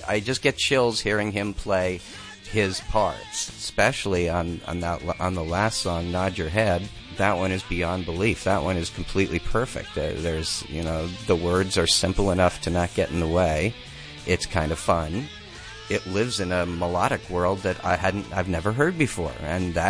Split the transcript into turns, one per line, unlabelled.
I just get chills hearing him play his parts, especially on the last song, Nod Your Head. That one is beyond belief. That one is completely perfect. There's, the words are simple enough to not get in the way. It's kind of fun. It lives in a melodic world that I've never heard before, and that